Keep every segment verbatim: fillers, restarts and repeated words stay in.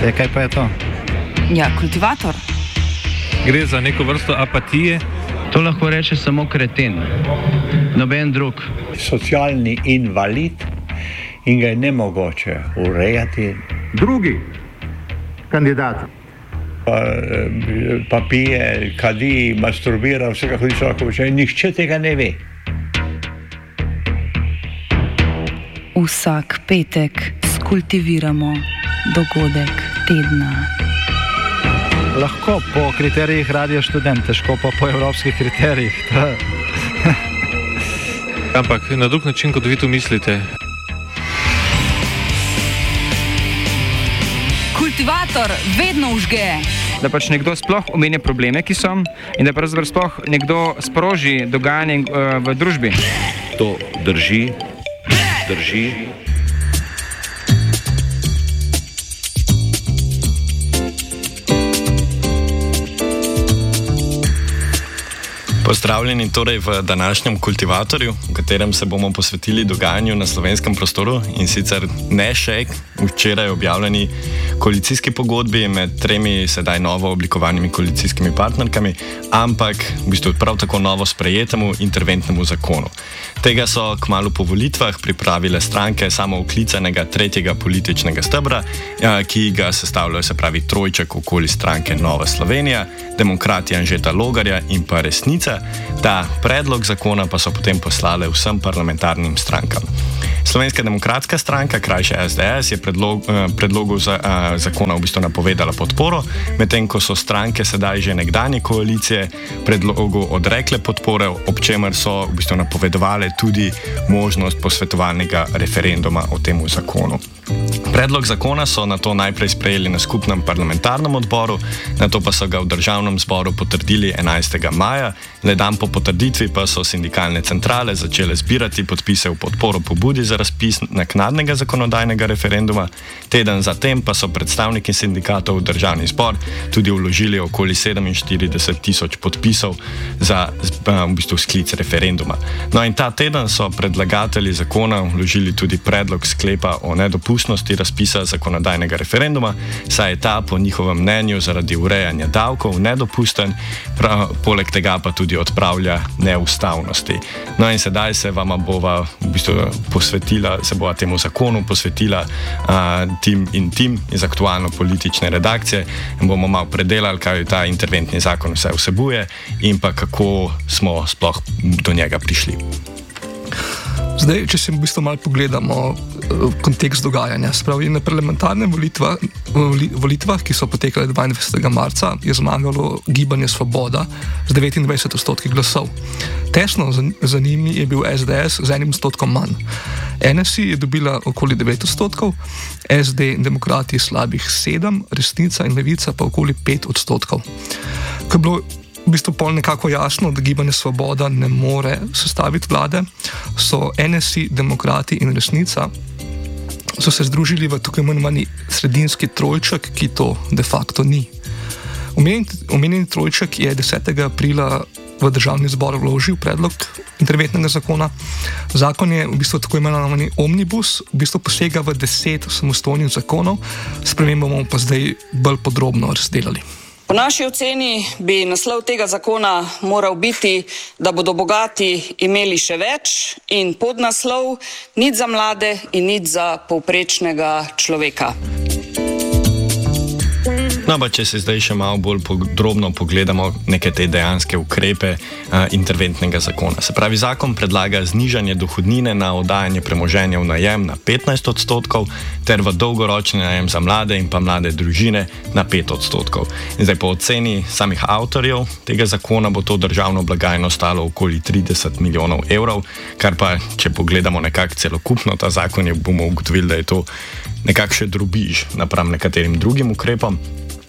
E, kaj pa je to? Ja, kultivator. Gre za neko vrsto apatije. To lahko reče samo kreten, noben drug. Socialni invalid in ga je nemogoče urejati. Drugi kandidat. Pa, pa pije, kadi, masturbira, vse kako ti lahko počne. Nihče tega ne ve. Vsak petek skultiviramo dogodek tedna. Lahko po kriterijih Radio Študent, težko pa po evropskih kriterijih. Ampak na drug način, kot vi to mislite. Kultivator vedno užge. Da pač nekdo sploh omenja probleme, ki so, in da pravzaprav sploh nekdo sproži dogajanje uh, v družbi. To drži, drži. Pozdravljeni torej v današnjem Kultivatorju, v katerem se bomo posvetili dogajanju na slovenskem prostoru in sicer ne še včeraj objavljeni koalicijski pogodbi med tremi sedaj novo oblikovanimi koalicijskimi partnerkami, ampak v bistvu prav tako novo sprejetemu interventnemu zakonu. Tega so kmalu po volitvah pripravile stranke samooklicanega tretjega političnega stebra, ki ga sestavljajo, se pravi, trojček okoli stranke Nova Slovenija, Demokrati Anžeta Logarja in pa Resnica. Ta predlog zakona pa so potem poslale vsem parlamentarnim strankam. Slovenska demokratska stranka, krajše S D S, je predlog, eh, predlogu za, eh, zakona v bistvu napovedala podporo, medtem ko so stranke sedaj že nekdanje koalicije predlogu odrekle podpore, ob čemer so v bistvu napovedovale tudi možnost posvetovalnega referenduma o temu zakonu. Predlog zakona so nato najprej sprejeli na skupnem parlamentarnem odboru, nato pa so ga v državnem zboru potrdili enajstega maja, le dan po potrditvi pa so sindikalne centrale začele zbirati podpise v podporo pobudi za razpis naknadnega zakonodajnega referenduma, teden zatem pa so predstavniki sindikatov v državni zbor tudi vložili okoli sedeminštirideset tisoč podpisov za v bistvu sklic referenduma. No in ta teden so predlagatelji zakona vložili tudi predlog sklepa o nedopustnosti razpisa zakonodajnega referenduma, saj je ta po njihovem mnenju zaradi urejanja davkov nedopusten, prav, poleg tega pa tudi odpravlja neustavnosti. No in sedaj se vama bova v bistvu posvetila, se bova temu zakonu posvetila uh, tim in tim iz aktualno politične redakcije in bomo malo predelali, kaj ta interventni zakon vse vsebuje in pa kako smo sploh do njega prišli. Zdaj, če se v bistvu malo pogledamo kontekst dogajanja. Spravi, na parlamentarne volitva, volitvah, ki so potekale dvaindvajsetega marca, je zmagalo Gibanje Svoboda z devetindvajset odstotki glasov. Tesno za, za njimi je bil S D S z enim odstotkom manj. N S I je dobila okoli devet odstotkov, S D in Demokrati slabih sedem, Resnica in Levica pa okoli pet odstotkov. Ko je bilo v bistvu pol nekako jasno, da Gibanje Svoboda ne more sestaviti vlade, so N S I, Demokrati in Resnica so se združili v tako imenovani sredinski trojček, ki to de facto ni. Omenjeni trojček je desetega aprila v državni zbor vložil predlog interventnega zakona. Zakon je v bistvu tako imenovani omnibus, v bistvu posega v deset samostojnih zakonov, spremembo bomo pa zdaj bolj podrobno razdelali. Po naši oceni bi naslov tega zakona moral biti, da bodo bogati imeli še več in podnaslov nič za mlade in nič za povprečnega človeka. No, pa če se zdaj še malo bolj podrobno pogledamo neke te dejanske ukrepe uh, interventnega zakona. Se pravi, zakon predlaga znižanje dohodnine na oddajanje premoženja v najem na petnajst odstotkov ter v dolgoročni najem za mlade in pa mlade družine na pet odstotkov. In zdaj po oceni samih avtorjev tega zakona bo to državno blagajno stalo okoli trideset milijonov evrov, kar pa, če pogledamo nekako celokupno ta zakon, je bomo ugotovili, da je to nekakšen drobiž napram nekaterim drugim ukrepom.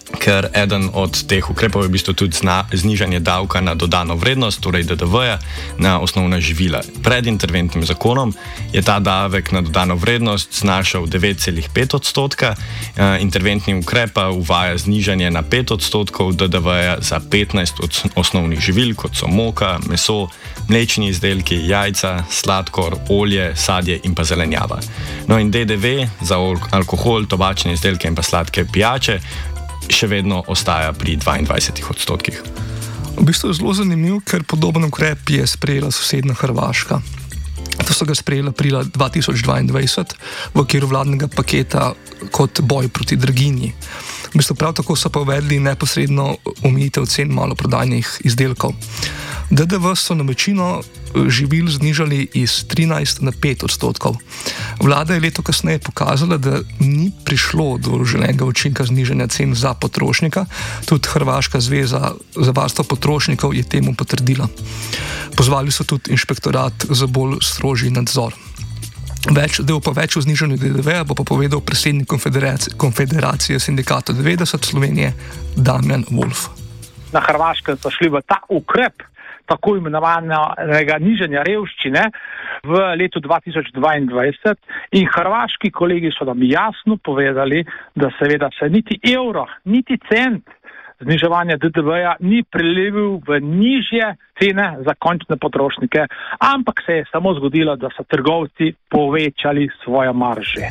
ker eden od teh ukrepov je v bistvu tudi zna, znižanje davka na dodano vrednost, torej D D V-ja, na osnovna živila. Pred interventnim zakonom je ta davek na dodano vrednost znašal devet celih pet odstotka, interventni ukrep pa uvaja znižanje na pet odstotkov D D V-ja za petnajst osnovnih živil, kot so moka, meso, mlečni izdelki, jajca, sladkor, olje, sadje in pa zelenjava. No in D D V za alkohol, tobačne izdelke in pa sladke pijače še vedno ostaja pri dvaindvajsetih odstotkih. V bistvu je zelo zanimiv, ker podoben ukrep je sprejela sosednja Hrvaška. To so ga sprejeli aprila dva tisoč dvaindvajset v okviru vladnega paketa kot boj proti draginji. V bistvu prav tako so pa uvedli neposredno omejitev cen maloprodajnih izdelkov. D D V so na večino živil znižali iz trinajst na pet odstotkov. Vlada je leto kasneje pokazala, da ni prišlo do želenega učinka znižanja cen za potrošnika. Tudi Hrvaška zveza za varstvo potrošnikov je temu potrdila. Pozvali so tudi inšpektorat za bolj strožji nadzor. Več, del pa več o znižanju D D V-ja bo pa povedal predsednik Konfederacije, Konfederacije sindikata devetdeset Slovenije Damjan Wolf. Na Hrvaškem so šli v ta ukrep tako imenovanega nižanja revščine v letu dva tisoč dvaindvajset in hrvaški kolegi so nam jasno povedali, da seveda se niti evro, niti cent zniževanja D D V-ja ni prelevil v nižje cene za končne potrošnike, ampak se je samo zgodilo, da so trgovci povečali svoje marže.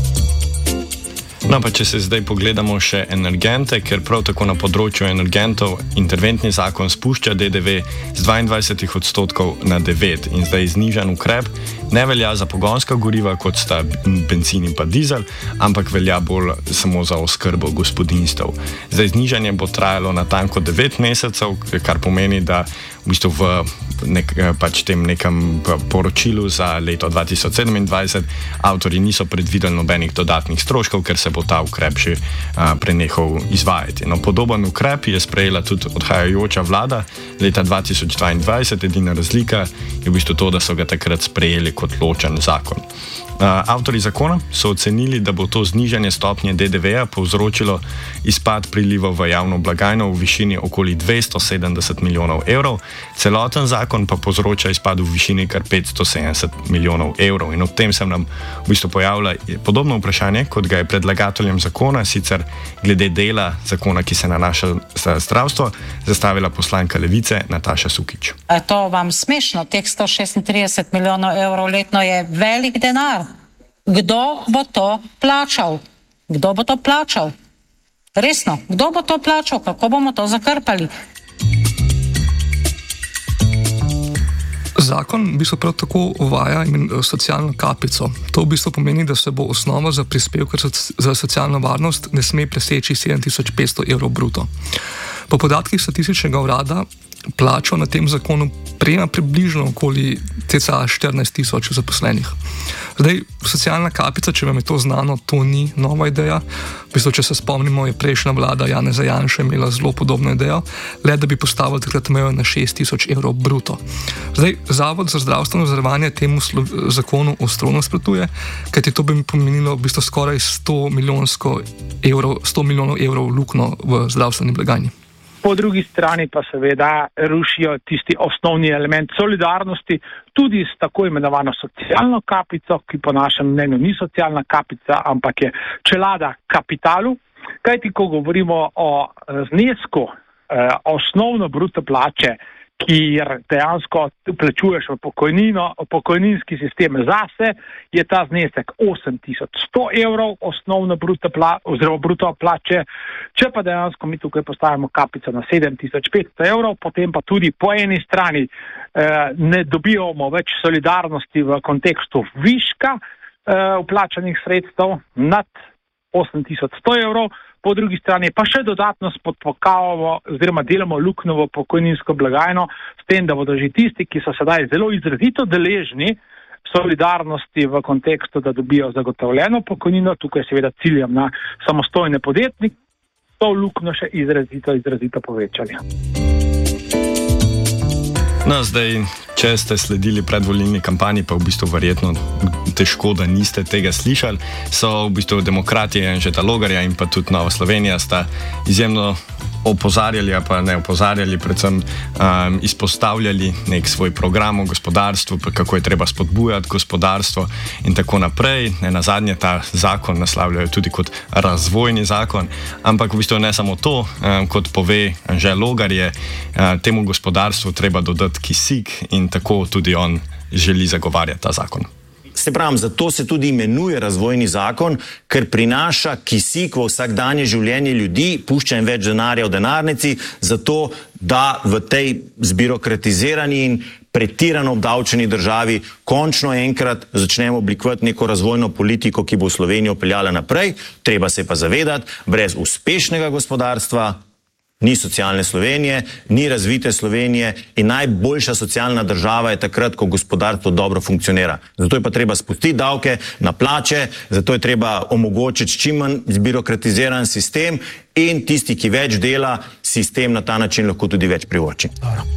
No, pa če se zdaj pogledamo še energente, ker prav tako na področju energentov interventni zakon spušča D D V z dvaindvajsetih odstotkov na devet in zdaj znižan ukrep ne velja za pogonska goriva, kot sta bencin in pa dizel, ampak velja bolj samo za oskrbo gospodinjstev. Zdaj znižanje bo trajalo natanko devet mesecev, kar pomeni, da v bistvu v nek, pač tem nekem poročilu za leto dva tisoč sedemindvajset avtorji niso predvideli nobenih dodatnih stroškov, ker se bo ta ukrep še a, prenehal izvajati. No, podoben ukrep je sprejela tudi odhajajoča vlada leta dva tisoč dvaindvajset, edina razlika je v bistvu to, da so ga takrat sprejeli kot ločen zakon. Avtorji zakona so ocenili, da bo to znižanje stopnje D D V-ja povzročilo izpad prilivov v javno blagajno v višini okoli dvesto sedemdeset milijonov evrov, celoten zakon pa povzroča izpad v višini kar petsto sedemdeset milijonov evrov. In ob tem se nam v bistvu pojavlja podobno vprašanje, kot ga je predlagateljem zakona, sicer glede dela zakona, ki se nanaša za zdravstvo, zastavila poslanka Levice Nataša Sukič. Je to vam smešno? Teh sto šestintrideset milijonov evrov letno je velik denar. Kdo bo to plačal? Kdo bo to plačal? Resno, kdo bo to plačal? Kako bomo to zakrpali? Zakon v bistvu prav tako uvaja socialno kapico. To v bistvu pomeni, da se bo osnova za prispevke za socialno varnost ne sme preseči sedem tisoč petsto evrov bruto. Po podatkih statističnega urada plačo na tem zakonu prejema približno okoli cca štirinajst tisoč zaposlenih. Zdaj, socialna kapica, če vam je to znano, to ni nova ideja. V bistvu, če se spomnimo, je prejšnja vlada Janeza Janše imela zelo podobno idejo, le da bi postavili takrat mejo na šest tisoč evrov bruto. Zdaj, Zavod za zdravstveno zavarovanje temu zakonu ostro nasprotuje, kajti to bi pomenilo v bistvu skoraj sto milijonov evrov luknjo v zdravstveni blagajni. Po drugi strani pa seveda rušijo tisti osnovni element solidarnosti tudi s tako imenovano socialno kapico, ki po našem mnenju ni socialna kapica, ampak je čelada kapitalu. Kajti, ko govorimo o znesku eh, osnovno bruto plače, kjer dejansko plačuješ v pokojnino, pokojninski sistem zase, je ta znesek osem tisoč sto evrov osnovno bruto, pla, oziroma bruto plače. Če pa dejansko mi tukaj postavimo kapico na sedem tisoč petsto evrov, potem pa tudi po eni strani eh, ne dobivamo več solidarnosti v kontekstu viška eh, vplačanih sredstev nad osem tisoč sto evrov, po drugi strani pa še dodatno spodkopavamo oziroma delamo luknjo v pokojninsko blagajno s tem, da bodo že tisti, ki so sedaj zelo izrazito deležni solidarnosti v kontekstu, da dobijo zagotovljeno pokojnino, tukaj seveda ciljam na samostojne podjetnike, to luknjo še izrazito, izrazito povečali. No, zdaj, če ste sledili predvolilni kampanji, pa v bistvu verjetno težko, da niste tega slišali, so v bistvu Demokrati Anžeta Logarja in pa tudi Nova Slovenija sta izjemno opozarjali, pa ne opozarjali, predvsem um, izpostavljali nek svoj program o gospodarstvu, kako je treba spodbujati gospodarstvo in tako naprej. Ne nazadnje ta zakon naslavljajo tudi kot razvojni zakon, ampak v bistvu ne samo to, um, kot pove Anže Logar, je uh, temu gospodarstvu treba dodati kisik in tako tudi on želi zagovarjati ta zakon. Se pravim, zato se tudi imenuje razvojni zakon, ker prinaša kisik v vsakdanje življenje ljudi, pušča jim več denarja v denarnici, zato da v tej zbirokratizirani in pretirano obdavčeni državi končno enkrat začnemo oblikovati neko razvojno politiko, ki bo Slovenijo peljala naprej. Treba se pa zavedati, brez uspešnega gospodarstva ni socialne Slovenije, ni razvite Slovenije in najboljša socialna država je takrat, ko gospodarstvo dobro funkcionira. Zato je pa treba spustiti davke na plače, zato je treba omogočiti čim manj zbirokratiziran sistem in tisti, ki več dela, sistem na ta način lahko tudi več privošči.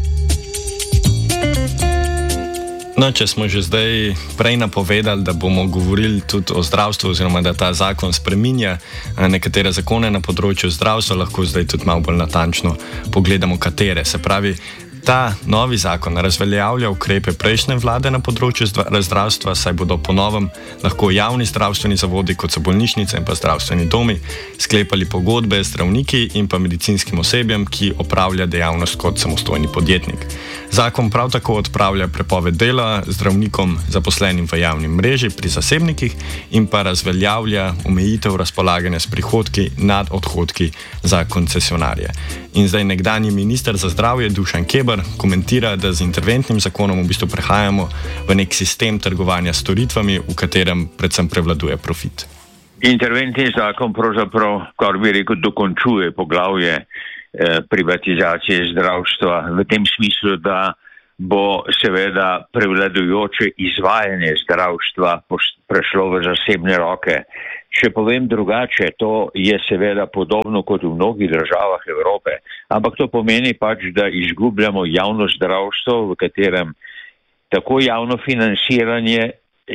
No, če smo že zdaj prej napovedali, da bomo govorili tudi o zdravstvu oziroma da ta zakon spreminja nekatere zakone na področju zdravstva, lahko zdaj tudi malo bolj natančno pogledamo, katere. Se pravi, ta novi zakon razveljavlja ukrepe prejšnje vlade na področju zdravstva, saj bodo po novem lahko javni zdravstveni zavodi, kot so bolnišnice in pa zdravstveni domi, sklepali pogodbe z zdravniki in pa medicinskim osebjem, ki opravlja dejavnost kot samostojni podjetnik. Zakon prav tako odpravlja prepoved dela zdravnikom zaposlenim v javni mreži pri zasebnikih in pa razveljavlja omejitev razpolaganja s prihodki nad odhodki za koncesionarje. In zdaj nekdanji minister za zdravje Dušan Keber komentira, da z interventnim zakonom v bistvu prehajamo v nek sistem trgovanja s storitvami, v katerem predvsem prevladuje profit. Interventni zakon pravzaprav, kar bi rekel, dokončuje poglavje privatizacije zdravstva v tem smislu, da bo seveda prevladujoče izvajanje zdravstva prešlo v zasebne roke. Če povem drugače, to je seveda podobno kot v mnogih državah Evrope, ampak to pomeni pač, da izgubljamo javno zdravstvo, v katerem tako javno financiranje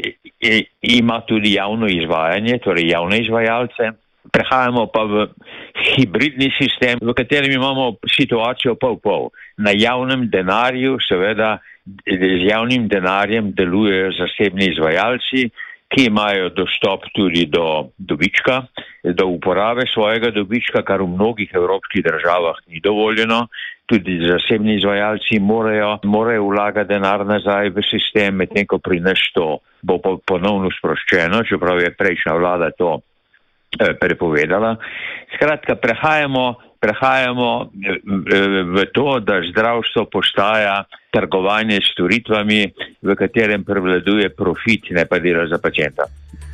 ima tudi javno izvajanje, torej javne izvajalce. Prehajamo pa v hibridni sistem, v katerem imamo situacijo pol-pol. Na javnem denarju, seveda z javnim denarjem delujejo zasebni izvajalci, ki imajo dostop tudi do dobička, do uporabe svojega dobička, kar v mnogih evropskih državah ni dovoljeno. Tudi zasebni izvajalci morajo, morajo vlagati denar nazaj v sistem, medtem ko pri nas to bo ponovno sproščeno, čeprav je prejšnja vlada to prepovedala. Skratka, prehajamo, prehajamo v to, da zdravstvo postaja trgovanje s storitvami, v katerem prevladuje profit, ne pa delo za pacienta.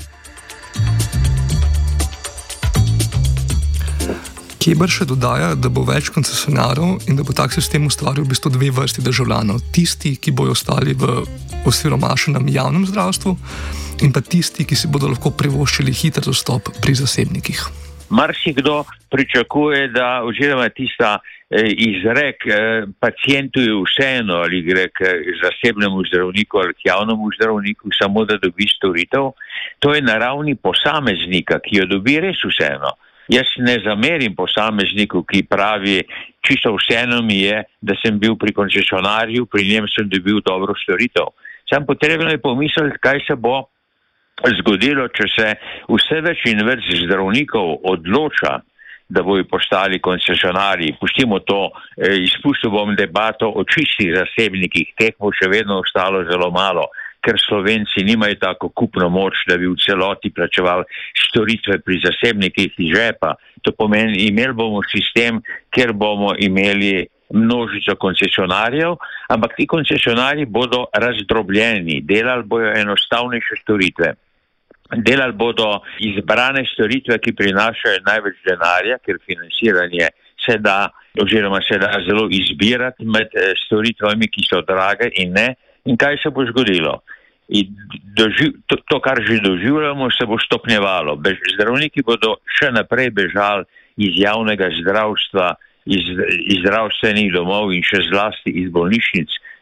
Keber še dodaja, da bo več koncesionarjev in da bo tak sistem ustvaril v bistvu dve vrsti državljanov. Tisti, ki bojo ostali v osiromašenem javnem zdravstvu, in pa tisti, ki si bodo lahko privoščili hiter dostop pri zasebnikih. Marsikdo pričakuje, da oziroma tista eh, izrek eh, pacientu je vseeno, ali gre k zasebnemu zdravniku ali k javnemu zdravniku, samo da dobi storitev. To je na ravni posameznika, ki jo dobi res vseeno. Jaz ne zamerim posamezniku, ki pravi, čisto vseeno mi je, da sem bil pri koncesionarju, pri njem sem dobil dobro storitev. Sam potrebno je pomisliti, kaj se bo zgodilo, če se vse več in več zdravnikov odloča, da bojo postali koncesionarji. Pustimo to, izpustil bom debato o čistih zasebnikih, teh bo še vedno ostalo zelo malo, ker Slovenci nimajo tako kupno moč, da bi v celoti plačevali storitve pri zasebnikih iz žepa. To pomeni, imeli bomo sistem, kjer bomo imeli množico koncesionarjev, ampak ti koncesionarji bodo razdrobljeni, delali bojo enostavnejše storitve. Delali bodo izbrane storitve, ki prinašajo največ denarja, ker financiranje se da, oziroma se da zelo izbirati med storitvami, ki so drage in ne. In kaj se bo zgodilo? Doživ, to, to, kar že doživljamo, se bo stopnjevalo. Bež, zdravniki bodo še naprej bežali iz javnega zdravstva, iz, iz zdravstvenih domov in še zlasti iz bolnišnic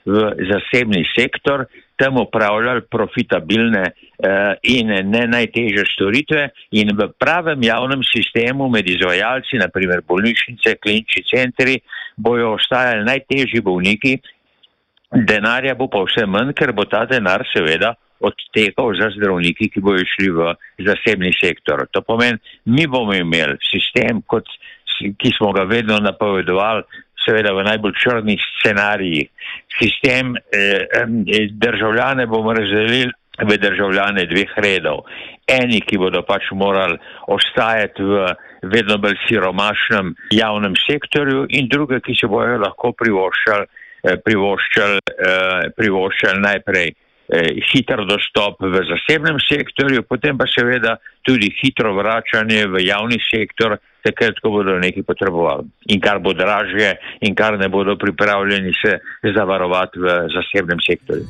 v zasebni sektor, tam upravljali profitabilne uh, in ne najtežje storitve in v pravem javnem sistemu med izvajalci, naprimer bolnišnice, klinični centri, bojo ostajali najtežji bolniki, denarja bo pa vse manj, ker bo ta denar seveda odtekal za zdravniki, ki bojo šli v zasebni sektor. To pomeni, mi bomo imeli sistem, kot, ki smo ga vedno napovedovali, seveda v najbolj črnih scenarijih. Sistem eh, državljane bomo razdelili v državljane dveh redov. Eni, ki bodo pač morali ostajati v vedno bolj siromašnem javnem sektorju in druge, ki se bojo lahko privoščali, eh, privoščali, eh, privoščali najprej eh, hiter dostop v zasebnem sektorju, potem pa seveda tudi hitro vračanje v javni sektor, takrat, ko bodo nekaj potrebovali. In kar bo dražje in kar ne bodo pripravljeni se zavarovati v zasebnem sektorju.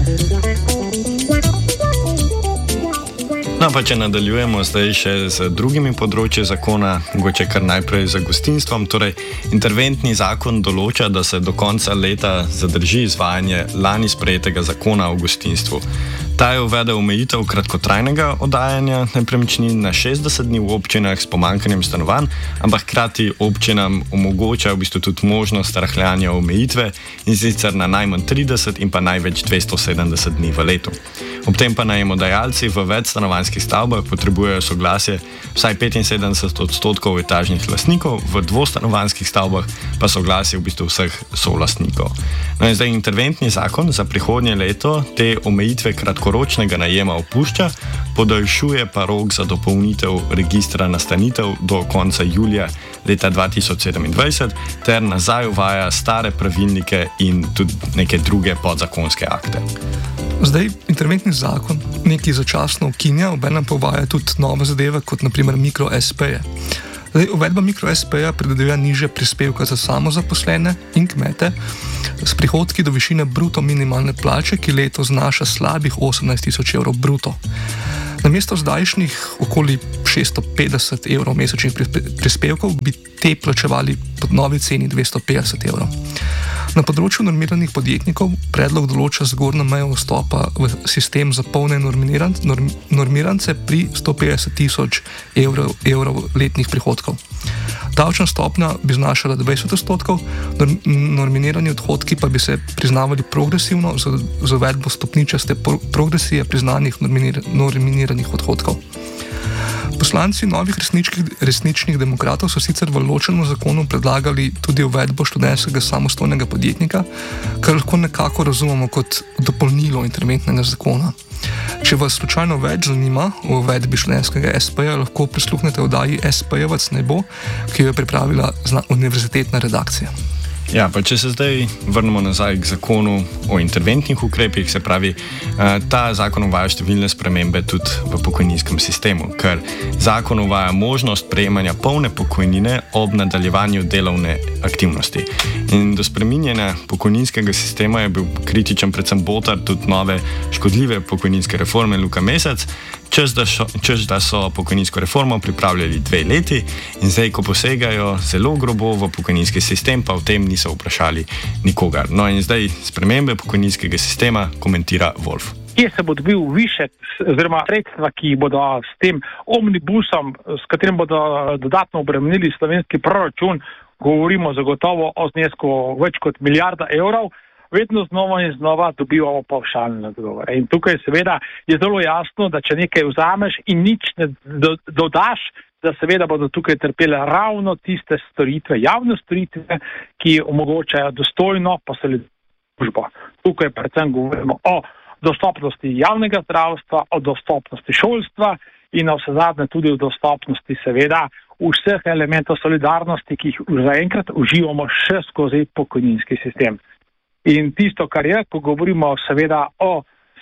No, pa če nadaljujemo zdaj še z drugimi področji zakona, mogoče kar najprej za gostinstvom. Torej, interventni zakon določa, da se do konca leta zadrži izvajanje lani sprejetega zakona o gostinstvu. Ta je uvedel omejitev kratkotrajnega oddajanja nepremičnin na šestdeset dni v občinah s pomanjkanjem stanovanj, ampak hkrati občinam omogoča v bistvu tudi možnost rahljanja omejitve in sicer na najmanj trideset in pa največ dvesto sedemdeset dni v letu. Ob tem pa najemodajalci v večstanovanjskih stavbah potrebujejo soglasje vsaj petinsedemdeset odstotkov etažnih lastnikov, v dvostanovanjskih stavbah pa soglasje v bistvu vseh solastnikov. No in zdaj interventni zakon za prihodnje leto te omejitve kratkoročnega najema opušča, podaljšuje pa rok za dopolnitev registra nastanitev do konca julija leta dva tisoč sedemindvajset ter nazaj uvaja stare pravilnike in tudi neke druge podzakonske akte. Zdaj, interventni zakon nekaj začasno ukinja, obenem pa uvaja tudi nove zadeve, kot naprimer mikro-es pe-je. Zdaj, uvedba mikro-es pe-ja predvideva nižje prispevke za samozaposlene in kmete s prihodki do višine bruto minimalne plače, ki leto znaša slabih osemnajst tisoč evrov bruto. Namesto zdajšnjih okoli šeststo petdeset evrov mesečnih prispevkov bi te plačevali pod novi ceni dvesto petdeset evrov. Na področju normiranih podjetnikov predlog določa zgornjo mejo vstopa v sistem za polne normiran, norm, normirance pri sto petdeset tisoč evrov, evrov letnih prihodkov. Davčna stopnja bi znašala dvajset odstotkov, norm, normirani odhodki pa bi se priznavali progresivno z, z uvedbo stopničaste pro, progresije priznanih normir, normiraninih odhodkov. Poslanci novih resničnih, resničnih demokratov so sicer v ločenem zakonu predlagali tudi uvedbo študentskega samostojnega podjetnika, kar lahko nekako razumemo kot dopolnilo interventnega zakona. Če vas slučajno več zanima o uvedbi študentskega es pe-ja, lahko prisluhnete oddaji Es pe-jevac ne bo, ki jo je pripravila univerzitetna redakcija. Ja, pa če se zdaj vrnemo nazaj k zakonu o interventnih ukrepih, se pravi, ta zakon uvaja številne spremembe tudi v pokojninskem sistemu, ker zakon uvaja možnost prejemanja polne pokojnine ob nadaljevanju delovne aktivnosti. In do spreminjanja pokojninskega sistema je bil kritičen predvsem botar tudi nove škodljive pokojninske reforme Luka Mesec, češ da, šo, češ da so pokojninsko reformo pripravljali dve leti in zdaj, ko posegajo zelo grobo v pokojninski sistem, pa v tem niso vprašali nikogar. No in zdaj spremembe pokojninskega sistema komentira Wolf. Kje se bo dobil višek, oziroma sredstva, ki bodo s tem omnibusom, s katerim bodo dodatno obremenili slovenski proračun, govorimo zagotovo o znesku več kot milijarda evrov, vedno znova in znova dobivamo pavšalne odgovore. In tukaj seveda je zelo jasno, da če nekaj vzameš in nič ne do, dodaš, da seveda bodo tukaj trpele ravno tiste storitve, javne storitve, ki omogočajo dostojno poselitev službo. Tukaj predvsem govorimo o dostopnosti javnega zdravstva, o dostopnosti šolstva in na vse zadnje tudi o dostopnosti seveda vseh elementov solidarnosti, ki jih zaenkrat uživamo še skozi pokojninski sistem. In tisto, kar je, ko govorimo seveda o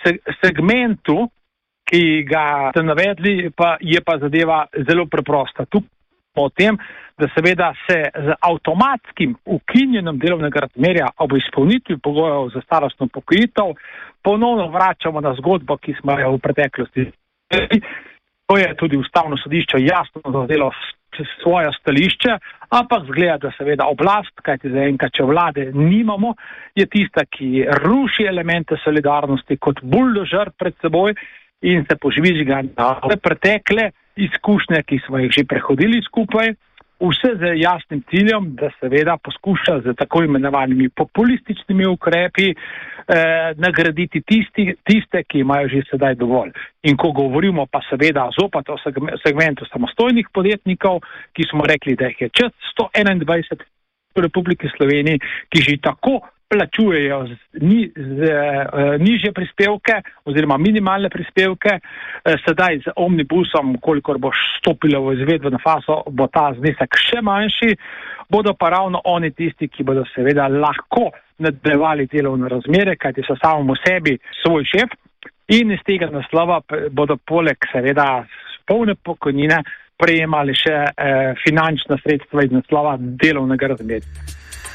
segmentu, ki ga ste navedli, pa je pa zadeva zelo preprosta. Tu o tem, da seveda se z avtomatskim ukinjenjem delovnega razmerja ob izpolnitvi pogojev za starostno pokojitev ponovno vračamo na zgodbo, ki smo jo v preteklosti. To je tudi Ustavno sodišče jasno zauzelo svoje stališče, ampak zgleda, da seveda oblast, kajti zaenkrat, če vlade nimamo, je tista, ki ruši elemente solidarnosti kot buldožer pred seboj in se požvižga na pretekle izkušnje, ki smo jih že prehodili skupaj, vse z jasnim ciljem, da seveda poskuša z tako imenovanimi populističnimi ukrepi eh, nagraditi tisti, tiste, ki imajo že sedaj dovolj. In ko govorimo pa seveda zopet o segmentu samostojnih podjetnikov, ki smo rekli, da jih je čez sto enaindvajset v Republiki Sloveniji, ki že tako plačujejo z, ni, z uh, nižje prispevke oziroma minimalne prispevke, uh, sedaj z omnibusom, kolikor bo stopilo v izvedbeno fazo, bo ta znesek še manjši, bodo pa ravno oni tisti, ki bodo seveda lahko nadaljevali delovne razmere, kajti so samemu sebi svoj šef in iz tega naslova bodo poleg seveda polne pokojnine prejemali še uh, finančna sredstva iz naslova delovnega razmerja.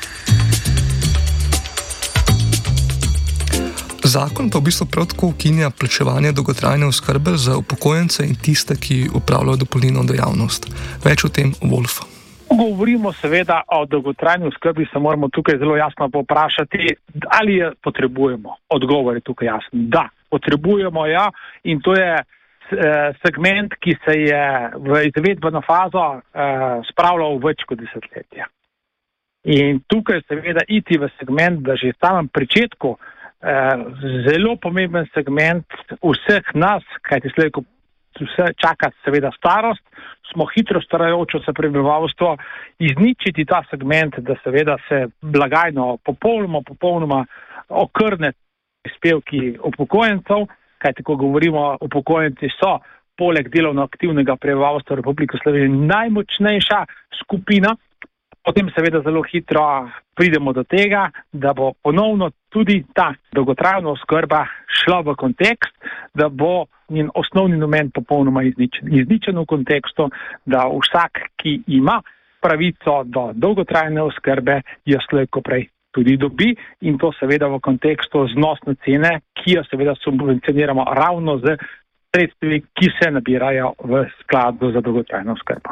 Zakon pa v bistvu prav tako ukinja plačevanje dolgotrajne oskrbe za upokojence in tiste, ki upravljajo dopolnilno dejavnost. Več o tem, Wolf. Ko govorimo seveda o dolgotrajni oskrbi, se moramo tukaj zelo jasno poprašati, ali je potrebujemo. Odgovor je tukaj jasen. Da, potrebujemo ja, in to je segment, ki se je v izvedbeno fazo eh, spravljal več kot desetletje. In tukaj seveda iti v segment, da že v samem pričetku eh, zelo pomemben segment vseh nas, kajti slej, ko vse čaka seveda starost, smo hitro starajočo se prebivalstvo, izničiti ta segment, da seveda se blagajno popolnoma, popolnoma okrne prispevki upokojencev, kajti ko govorimo o upokojenci so poleg delovno aktivnega prebivalstva Republike Slovenije najmočnejša skupina, potem seveda zelo hitro pridemo do tega, da bo ponovno tudi ta dolgotrajna oskrba šla v kontekst, da bo njen osnovni namen popolnoma izničen. Izničen v kontekstu, da vsak, ki ima pravico do dolgotrajne oskrbe, jo slej ko prej tudi dobi in to seveda v kontekstu znosne cene, ki jo seveda subvencioniramo ravno z sredstvi, ki se nabirajo v skladu za dolgotrajno oskrbo.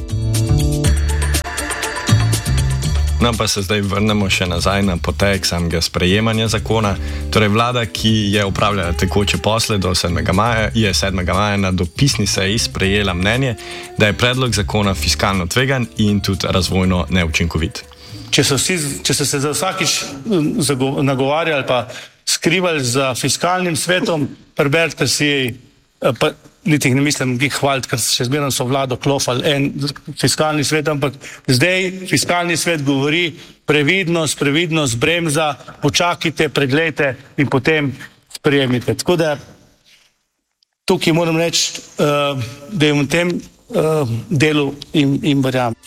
No, pa se zdaj vrnemo še nazaj na potek samega sprejemanja zakona. Torej, vlada, ki je upravljala tekoče posle do sedmega maja, je sedmega maja na dopisni seji sprejela mnenje, da je predlog zakona fiskalno tvegan in tudi razvojno neučinkovit. Če so, vsi, če so se za vsakič nagovarjali pa skrivali za fiskalnim svetom, preberite si, pa niti ne mislim jih hvaliti, ker še zmerno so vlado klofali en fiskalni svet, ampak zdaj fiskalni svet govori previdnost, previdnost, bremza, počakajte, preglejte in potem sprejemite. Tako da tukaj moram reči, da je v tem delu in, in verjamem.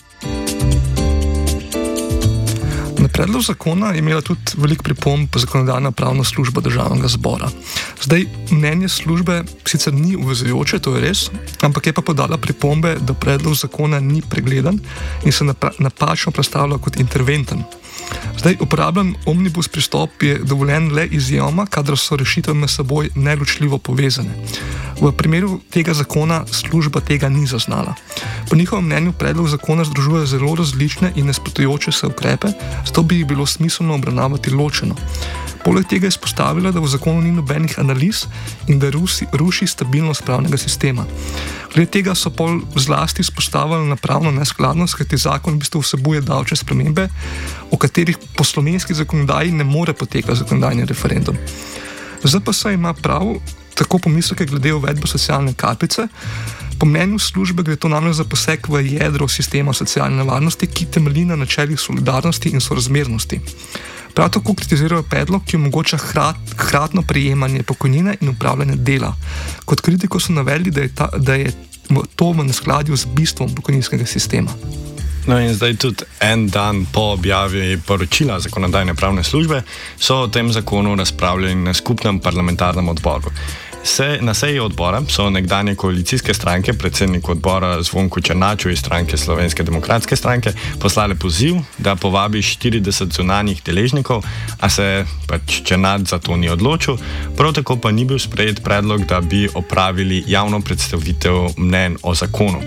Na predlog zakona je imela tudi veliko pripomb zakonodajna pravna služba Državnega zbora. Zdaj, mnenje službe sicer ni obvezujoče, to je res, ampak je pa podala pripombe, da predlog zakona ni pregleden in se napačno predstavlja kot interventen. Zdaj, uporabljen omnibus pristop je dovoljen le izjemoma, kadar so rešitve med seboj neločljivo povezane. V primeru tega zakona služba tega ni zaznala. Po njihovem mnenju predlog zakona združuje zelo različne in nasprotujoče se ukrepe, zato bi jih bilo smiselno obravnavati ločeno. Poleg tega je izpostavila, da v zakonu ni nobenih analiz in da ruši, ruši stabilnost pravnega sistema. Glede tega so pol zlasti izpostavili na pravno neskladnost, kajti zakon v bistvu vsebuje davčne spremembe, o katerih po slovenski zakonodaji ne more potekati zakonodajni referendum. Z P S ima prav tako pomisleke glede uvedbe socialne kapice. Po mnenju službe gre to namreč za poseg v jedro sistema socialne varnosti, ki temelji na načelih solidarnosti in sorazmernosti. Prav tako kritizirajo predlog, ki omogoča hrat, hratno prejemanje pokojnine in upravljanje dela. Kot kritiko so navedli, da je, ta, da je to v neskladju z bistvom pokojninskega sistema. No in zdaj tudi en dan po objavi poročila zakonodajne pravne službe so o tem zakonu razpravljali na skupnem parlamentarnem odboru. Se, na seji odbora so nekdanje koalicijske stranke, predsednik odbora Zvonko Černaču iz stranke Slovenske demokratske stranke, poslali poziv, da povabi štirideset zunanjih deležnikov, a se pač Černač za to ni odločil. Prav tako pa ni bil sprejet predlog, da bi opravili javno predstavitev mnenj o zakonu.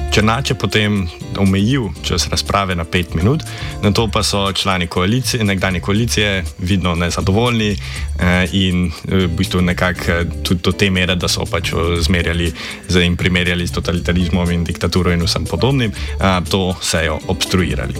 Černač je potem omejil čas razprave na pet minut, na to pa so člani koalicije, nekdanje koalicije vidno nezadovoljni eh, in v bistvu nekako tudi do te mere, da so pač zmerjali in primerjali s totalitarizmom in diktaturo in vsem podobnim, eh, to sejo obstruirali.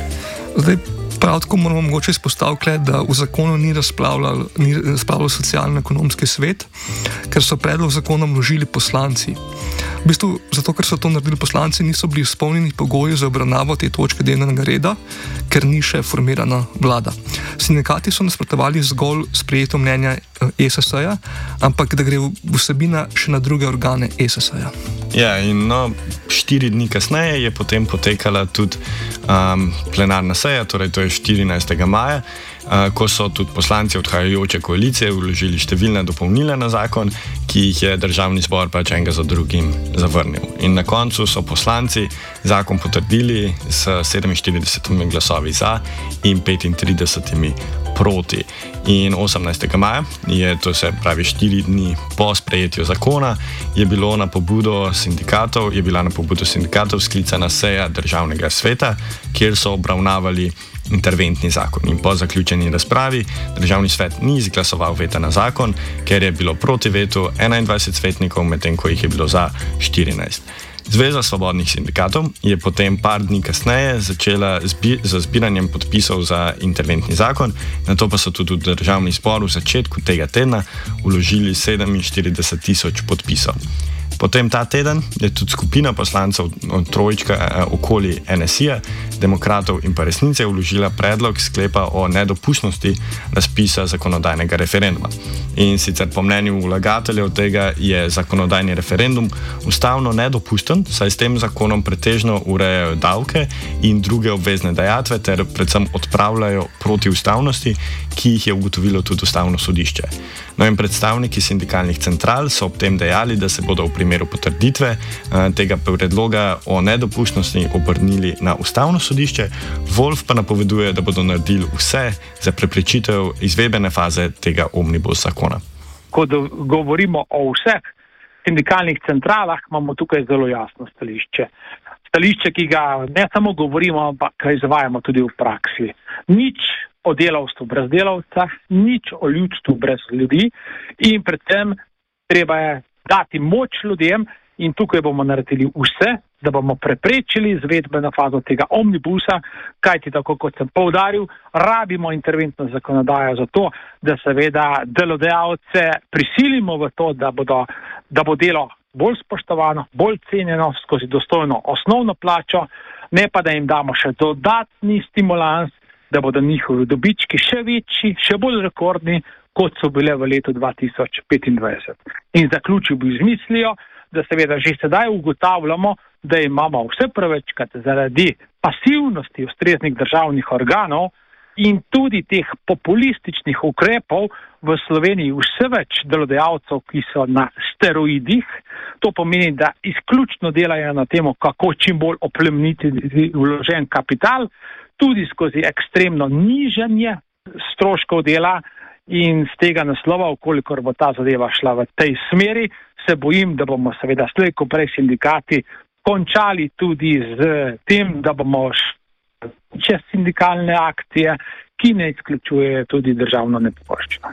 Zdaj, prav tako moramo mogoče izpostaviti, da v zakonu ni razpravljal, ni razpravljal socialno-ekonomski svet, ker so predlog zakona vložili poslanci. V bistvu, zato, ker so to naredili poslanci, niso bili izpolnjeni pogoji za obravnavo te točke dnevnega reda, ker ni še formirana vlada. Sindikati so nasprotovali zgolj sprejeto mnenja E S S-ja, ampak da gre vsebina še na druge organe E S S-ja. Ja, in no, štiri dni kasneje je potem potekala tudi um, plenarna seja, torej to je štirinajstega maja, uh, ko so tudi poslanci odhajajoče koalicije vložili številne dopolnila na zakon, ki jih je državni zbor pač enega za drugim zavrnil. In na koncu so poslanci zakon potrdili s sedeminštiridesetimi glasovi za in petintridesetimi proti. In osemnajstega maja, je, to se pravi štiri dni po sprejetju zakona, je bilo na pobudo sindikatov, je bila na pobudo sindikatov sklicana seja državnega sveta, kjer so obravnavali interventni zakon. In po zaključeni razpravi državni svet ni izglasoval veta na zakon, ker je bilo proti vetu enaindvajset svetnikov, medtem ko jih je bilo za štirinajst. Zveza svobodnih sindikatov je potem par dni kasneje začela zbi- z zbiranjem podpisov za interventni zakon, nato pa so tudi v državni zbor v začetku tega tedna vložili sedeminštirideset tisoč podpisov. Potem ta teden je tudi skupina poslancev od trojčka eh, okoli N S I-ja, demokratov in pa resnice vložila predlog sklepa o nedopustnosti razpisa zakonodajnega referenduma. In sicer po mnenju vlagateljev tega je zakonodajni referendum ustavno nedopusten, saj s tem zakonom pretežno urejajo davke in druge obvezne dajatve ter predvsem odpravljajo protiustavnosti, ki jih je ugotovilo tudi ustavno sodišče. No in predstavniki sindikalnih central so ob tem dejali, da se bodo v primeru potrditve eh, tega predloga o nedopustnosti obrnili na ustavno sodišče. Wolf pa napoveduje, da bodo naredili vse za preprečitev izvedbene faze tega omnibus zakona. Ko govorimo o vseh sindikalnih centralah, imamo tukaj zelo jasno stališče. Stališče, ki ga ne samo govorimo, ampak ga izvajamo tudi v praksi. Nič o delavstvu brez delavca, nič o ljudstvu brez ljudi in predvsem treba je dati moč ljudem in tukaj bomo naredili vse, da bomo preprečili izvedbeno fazo tega omnibusa, kajti tako kot sem poudaril, rabimo interventno zakonodajo za to, da seveda delodajalce prisilimo v to, da, bodo, da bo delo bolj spoštovano, bolj cenjeno skozi dostojno osnovno plačo, ne pa da jim damo še dodatni stimulans, da bodo njihovi dobički še večji, še bolj rekordni, kot so bile v letu dva tisoč petindvajset. In zaključil bi z mislijo, da seveda že sedaj ugotavljamo, da imamo vse prevečkrat zaradi pasivnosti ustreznih državnih organov in tudi teh populističnih ukrepov v Sloveniji vse več delodajalcev, ki so na steroidih. To pomeni, da izključno delajo na temo, kako čim bolj oplemeniti vložen kapital, tudi skozi ekstremno nižanje stroškov dela in z tega naslova, ukolikor bo ta zadeva šla v tej smeri, se bojim, da bomo seveda slej ko prej sindikati končali tudi z tem, da bomo čez sindikalne akcije, ki ne izključujejo tudi državno nepokorščino.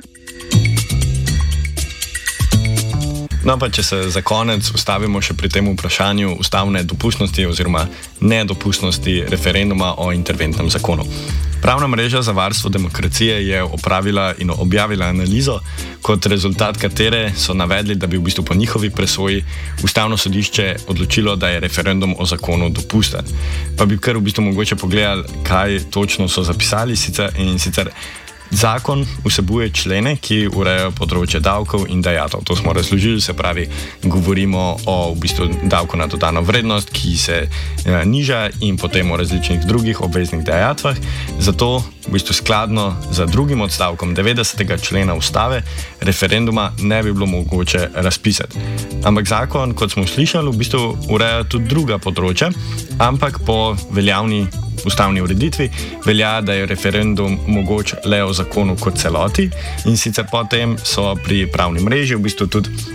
No pa če se za konec ustavimo še pri tem vprašanju ustavne dopustnosti oziroma nedopustnosti referenduma o interventnem zakonu. Pravna mreža za varstvo demokracije je opravila in objavila analizo, kot rezultat katere so navedli, da bi v bistvu po njihovi presoji ustavno sodišče odločilo, da je referendum o zakonu dopusten. Pa bi kar v bistvu mogoče pogledali, kaj točno so zapisali sicer, in sicer zakon vsebuje člene, ki urejajo področje davkov in dajatev. To smo razložili, se pravi, govorimo o v bistvu davku na dodano vrednost, ki se eh, niža in potem o različnih drugih obveznih dajatvah. Zato v bistvu skladno z drugim odstavkom devetdesetega člena ustave referenduma ne bi bilo mogoče razpisati. Ampak zakon, kot smo slišali, v bistvu ureja tudi druga področja, ampak po veljavni ustavni ureditvi velja, da je referendum mogoč le o zakonu kot celoti in sicer potem so pri pravni mreži v bistvu tudi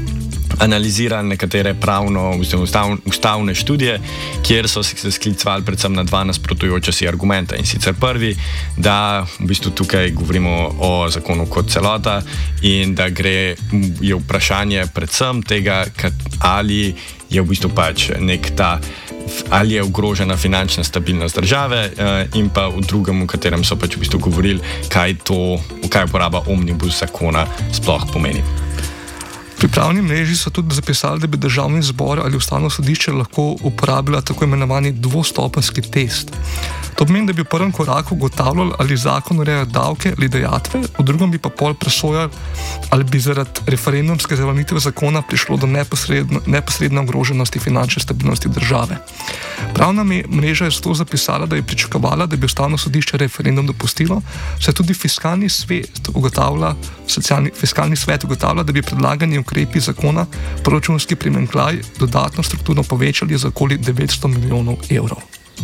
analizirali nekatere pravno, ustavne, ustavne študije, kjer so se sklicovali predvsem na dva nasprotujoča si argumenta. In sicer prvi, da v bistvu tukaj govorimo o zakonu kot celota in da gre, je vprašanje predvsem tega, ali je v bistvu pač nek ta, ali je ogrožena finančna stabilnost države in pa v drugem, v katerem so pač v bistvu govorili, kaj to, kaj uporaba omnibus zakona sploh pomeni. Pri pravni mreži so tudi zapisali, da bi državni zbor ali ustavno sodišče lahko uporabljala tako imenovani dvostopenjski test. To pomeni, da bi v prvem koraku ugotavljali, ali zakon ureja davke ali dajatve, v drugem bi pa pol presojali, ali bi zaradi referendumske zavrnitve zakona prišlo do neposredno, neposredne ogroženosti finančne stabilnosti države. Pravna mreža je zato zapisala, da je pričakovala, da bi ustavno sodišče referendum dopustilo, saj tudi fiskalni svet ugotavlja, socialni, fiskalni svet ugotavlja, da bi predlagani ukrepi zakona proračunski primanjkljaj dodatno strukturno povečali za okoli devetsto milijonov evrov.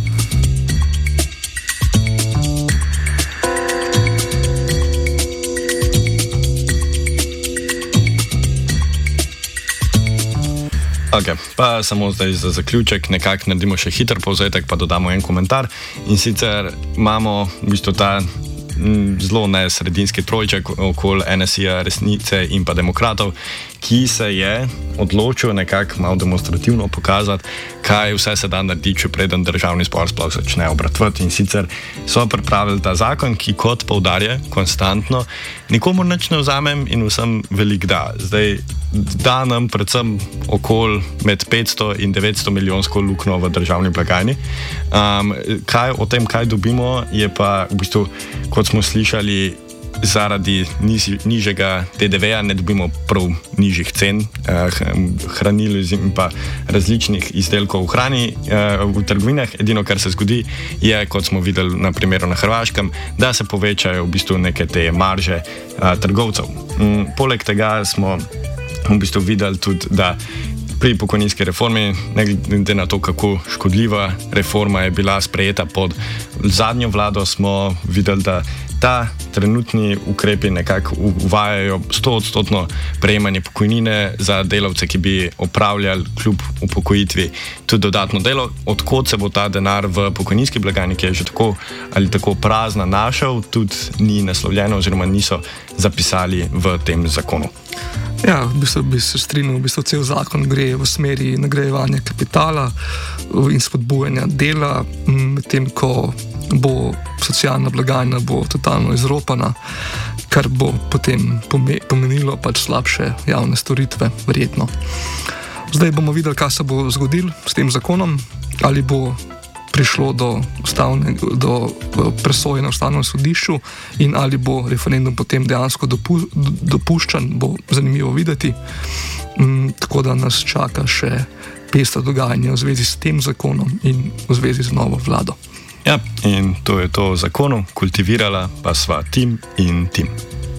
Ok, pa samo zdaj za zaključek nekako naredimo še hiter povzetek, pa dodamo en komentar. In sicer imamo v bistvu ta m, zelo nesredinski trojček okoli N S I-ja, Resnice in pa Demokratov, ki se je odločil nekako malo demonstrativno pokazati, kaj vse se da narediti, preden državni zbor sploh začne obratovati. In sicer so pripravili ta zakon, ki kot poudarja konstantno, nikomu nič ne vzamem in vsem velik da. Zdaj, da nam predvsem okoli med petsto in devetsto milijonsko luknjo v državni blagajni. Um, kaj, o tem, kaj dobimo, je pa v bistvu, kot smo slišali, zaradi niž, nižjega D D V-ja ne dobimo prav nižjih cen eh, hranil in pa različnih izdelkov v hrani eh, v trgovinah. Edino, kar se zgodi, je, kot smo videli na primeru na Hrvaškem, da se povečajo v bistvu neke te marže eh, trgovcev. Mm, poleg tega smo v bistvu videli tudi, da pri pokojninski reformi, ne glede na to, kako škodljiva reforma je bila sprejeta pod zadnjo vlado, smo videli, da ta trenutni ukrepi nekako uvajajo stoodstotno prejemanje pokojnine za delavce, ki bi opravljali kljub upokojitvi tudi dodatno delo. Odkot se bo ta denar v pokojninski blagajni, ki je že tako ali tako prazna, našel, tudi ni naslovljeno oziroma niso zapisali v tem zakonu. Ja, v bistvu bi se strinjal, v bistvu cel zakon gre v smeri nagrajevanja kapitala in spodbujanja dela, medtem ko bo socialna blagajna bo totalno izropana, kar bo potem pomenilo pač slabše javne storitve, verjetno. Zdaj bomo videli, kaj se bo zgodilo s tem zakonom, ali bo prišlo do, ustavne, do presoje na ustavnem sodišču in ali bo referendum potem dejansko dopu, dopuščan, bo zanimivo videti. Mm, tako da nas čaka še pestro dogajanje v zvezi s tem zakonom in v zvezi z novo vlado. Ja, in to je to o zakonu, kultivirala pa sva tim in tim.